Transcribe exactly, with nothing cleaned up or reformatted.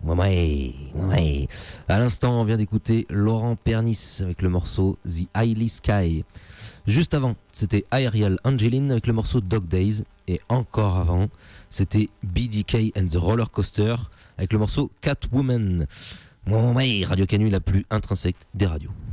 ouais, ouais. À l'instant, on vient d'écouter Laurent Pernis avec le morceau The Highly Sky. Juste avant, c'était Aerial Angeline avec le morceau Dog Days. Et encore avant, c'était B D K and the Roller Coaster avec le morceau Catwoman. Ouais, Radio Canu, la plus intrinsèque des radios.